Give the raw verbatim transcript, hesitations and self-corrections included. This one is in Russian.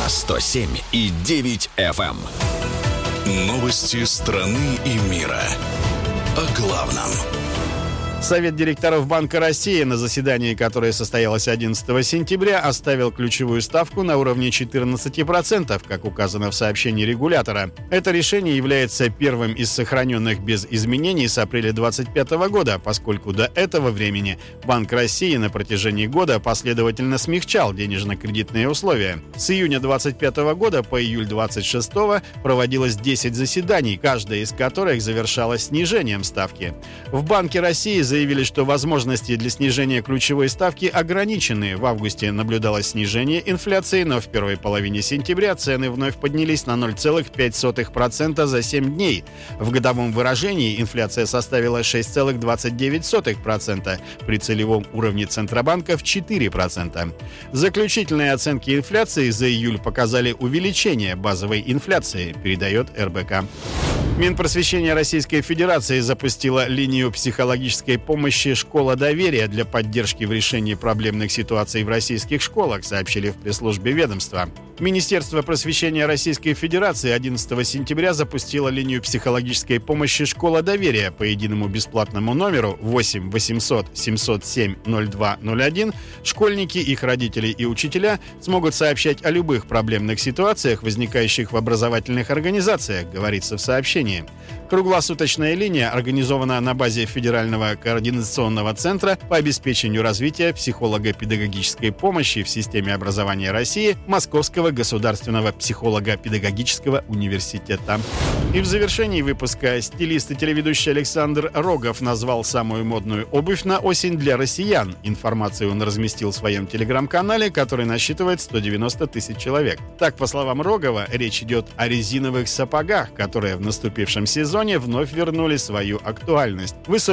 на сто семь и девять эф эм. Новости страны и мира. О главном. Совет директоров Банка России на заседании, которое состоялось одиннадцатого сентября, оставил ключевую ставку на уровне четырнадцать процентов, как указано в сообщении регулятора. Это решение является первым из сохраненных без изменений с апреля двадцать пятого года, поскольку до этого времени Банк России на протяжении года последовательно смягчал денежно-кредитные условия. С июня двадцать пятого года по июль двадцать шестого проводилось десять заседаний, каждое из которых завершалось снижением ставки. В Банке России заявили, что возможности для снижения ключевой ставки ограничены. В августе наблюдалось снижение инфляции, но в первой половине сентября цены вновь поднялись на ноль целых пять сотых процента за семь дней. В годовом выражении инфляция составила шесть целых двадцать девять сотых процента, при целевом уровне Центробанка в четыре процента. Заключительные оценки инфляции за июль показали увеличение базовой инфляции, передает эр бэ ка. Минпросвещение Российской Федерации запустила линию психологической помощи «Школа доверия» для поддержки в решении проблемных ситуаций в российских школах, сообщили в пресс-службе ведомства. Министерство просвещения Российской Федерации одиннадцатого сентября запустило линию психологической помощи «Школа доверия» по единому бесплатному номеру восемь восемьсот семьсот семь ноль два ноль один. Школьники, их родители и учителя смогут сообщать о любых проблемных ситуациях, возникающих в образовательных организациях, говорится в сообщении. Круглосуточная линия организована на базе Федерального координационного центра по обеспечению развития психолого-педагогической помощи в системе образования России Московского государственного психолого-педагогического университета. И в завершении выпуска стилист и телеведущий Александр Рогов назвал самую модную обувь на осень для россиян. Информацию он разместил в своем телеграм-канале, который насчитывает сто девяносто тысяч человек. Так, по словам Рогова, речь идет о резиновых сапогах, которые в наступившем сезоне вновь вернули свою актуальность.